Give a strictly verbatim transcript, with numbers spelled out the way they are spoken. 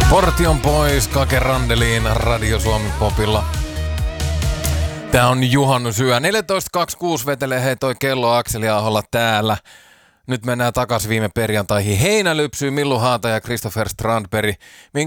Portion pois, Kake Randeliin, Radio Suomi Popilla. Tää on juhannusyö. neljätoista kaksikymmentäkuusi vetelee hei toi kello Akseli Aholla täällä. Nyt mennään takas viime perjantaihin heinälypsyyn. Millu Haata ja Christopher Strandberg. Minkä